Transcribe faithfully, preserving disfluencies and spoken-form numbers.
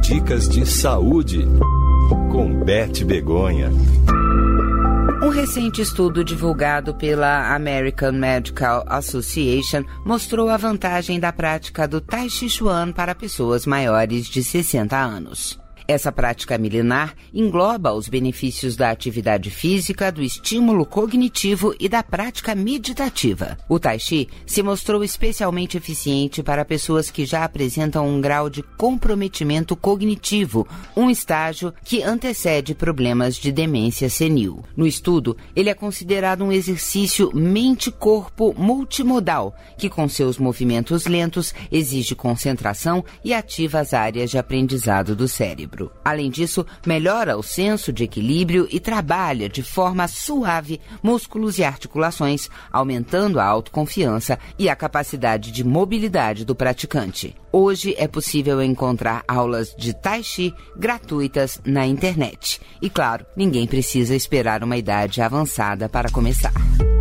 Dicas de saúde, com Beth Begonha. Um recente estudo divulgado pela American Medical Association mostrou a vantagem da prática do Tai Chi Chuan para pessoas maiores de sessenta anos. Essa prática milenar engloba os benefícios da atividade física, do estímulo cognitivo e da prática meditativa. O Tai Chi se mostrou especialmente eficiente para pessoas que já apresentam um grau de comprometimento cognitivo, um estágio que antecede problemas de demência senil. No estudo, ele é considerado um exercício mente-corpo multimodal, que com seus movimentos lentos exige concentração e ativa as áreas de aprendizado do cérebro. Além disso, melhora o senso de equilíbrio e trabalha de forma suave músculos e articulações, aumentando a autoconfiança e a capacidade de mobilidade do praticante. Hoje é possível encontrar aulas de Tai Chi gratuitas na internet. E claro, ninguém precisa esperar uma idade avançada para começar.